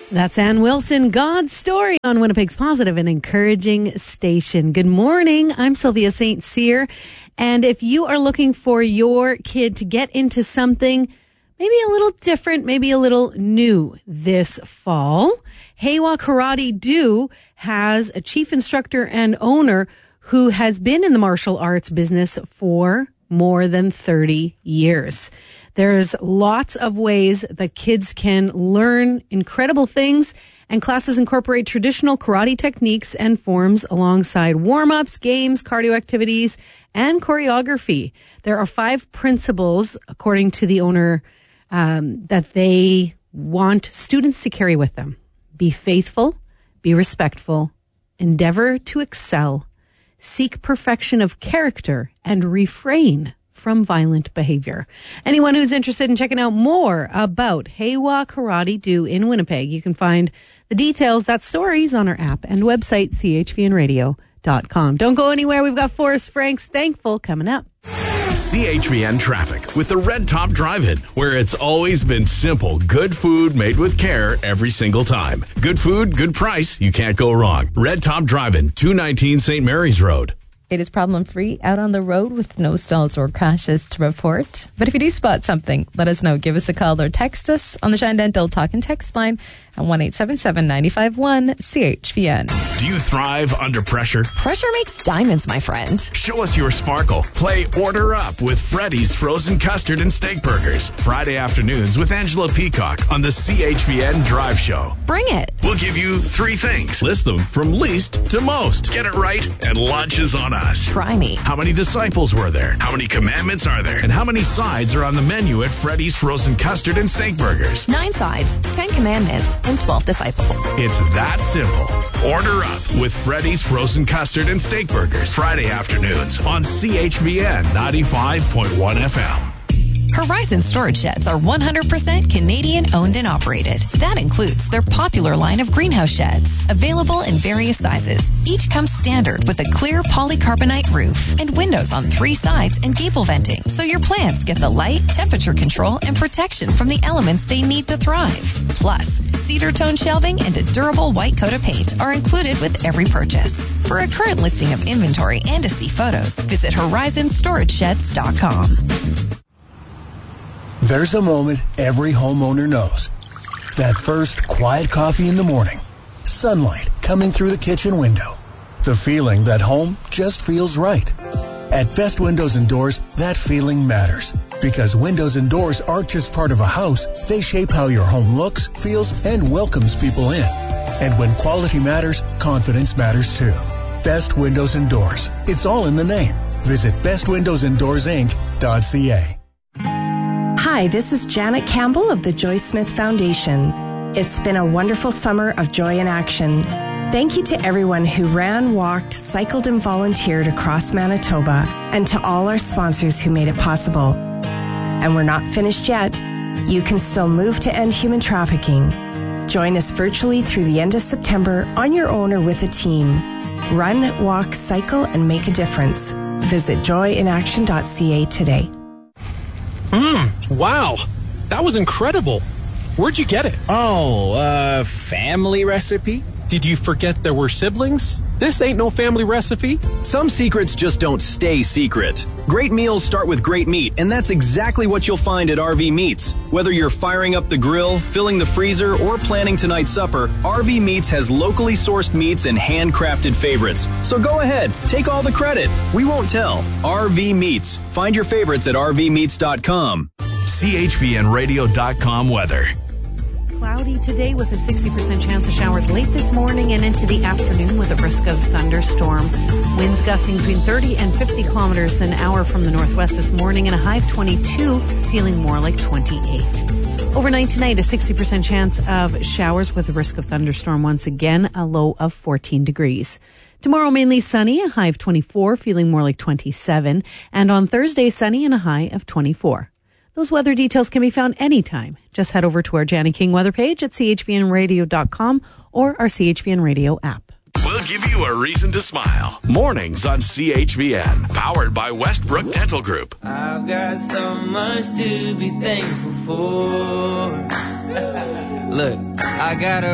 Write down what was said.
That's Ann Wilson, God's Story on Winnipeg's positive and encouraging station. Good morning. I'm Sylvia St. Cyr. And if you are looking for your kid to get into something maybe a little different, maybe a little new this fall, Heiwa Karate Do has a chief instructor and owner who has been in the martial arts business for more than 30 years. There's lots of ways that kids can learn incredible things, and classes incorporate traditional karate techniques and forms alongside warm-ups, games, cardio activities, and choreography. There are 5 principles, according to the owner, that they want students to carry with them. Be faithful, be respectful, endeavor to excel, seek perfection of character, and refrain from violent behavior. Anyone who's interested in checking out more about Heiwa Karate Do in Winnipeg, you can find the details, that stories, on our app and website, chvnradio.com. Don't go anywhere. We've got Forrest Frank's Thankful coming up. CHVN Traffic with the Red Top Drive-In, where it's always been simple. Good food made with care every single time. Good food, good price. You can't go wrong. Red Top Drive-In, 219 St. Mary's Road. It is problem-free out on the road with no stalls or crashes to report. But if you do spot something, let us know. Give us a call or text us on the Shine Dental Talk and Text line at 1-877-951-CHVN. Do you thrive under pressure? Pressure makes diamonds, my friend. Show us your sparkle. Play Order Up with Freddy's Frozen Custard and Steak Burgers. Friday afternoons with Angela Peacock on the CHVN Drive Show. Bring it. We'll give you 3 things. List them from least to most. Get it right, and lunch is on us. Try me. How many disciples were there? How many commandments are there? And how many sides are on the menu at Freddy's Frozen Custard and Steak Burgers? 9 sides, 10 commandments, and 12 disciples. It's that simple. Order up with Freddy's Frozen Custard and Steak Burgers. Friday afternoons on CHVN 95.1 FM. Horizon Storage Sheds are 100% Canadian owned and operated. That includes their popular line of greenhouse sheds, available in various sizes. Each comes standard with a clear polycarbonate roof and windows on 3 sides and gable venting, so your plants get the light, temperature control, and protection from the elements they need to thrive. Plus, cedar tone shelving and a durable white coat of paint are included with every purchase. For a current listing of inventory and to see photos, visit horizonstoragesheds.com. There's a moment every homeowner knows. That first quiet coffee in the morning. Sunlight coming through the kitchen window. The feeling that home just feels right. At Best Windows and Doors, that feeling matters. Because windows and doors aren't just part of a house, they shape how your home looks, feels, and welcomes people in. And when quality matters, confidence matters too. Best Windows and Doors. It's all in the name. Visit bestwindowsanddoorsinc.ca. Hi, this is Janet Campbell of the Joy Smith Foundation. It's been a wonderful summer of joy in action. Thank you to everyone who ran, walked, cycled, and volunteered across Manitoba, and to all our sponsors who made it possible. And we're not finished yet. You can still move to end human trafficking. Join us virtually through the end of September on your own or with a team. Run, walk, cycle, and make a difference. Visit joyinaction.ca today. Wow, that was incredible. Where'd you get it? Family recipe? Did you forget there were siblings? This ain't no family recipe. Some secrets just don't stay secret. Great meals start with great meat, and that's exactly what you'll find at RV Meats. Whether you're firing up the grill, filling the freezer, or planning tonight's supper, RV Meats has locally sourced meats and handcrafted favorites. So go ahead, take all the credit. We won't tell. RV Meats. Find your favorites at rvmeats.com. CHVNradio.com weather. Cloudy today with a 60% chance of showers late this morning and into the afternoon with a risk of thunderstorm. Winds gusting between 30 and 50 kilometers an hour from the northwest this morning and a high of 22, feeling more like 28. Overnight tonight, a 60% chance of showers with a risk of thunderstorm once again, a low of 14 degrees. Tomorrow, mainly sunny, a high of 24, feeling more like 27. And on Thursday, sunny and a high of 24. Those weather details can be found anytime. Just head over to our Janny King weather page at chvnradio.com or our CHVN Radio app. We'll give you a reason to smile. Mornings on CHVN. Powered by Westbrook Dental Group. I've got so much to be thankful for. Look, I got a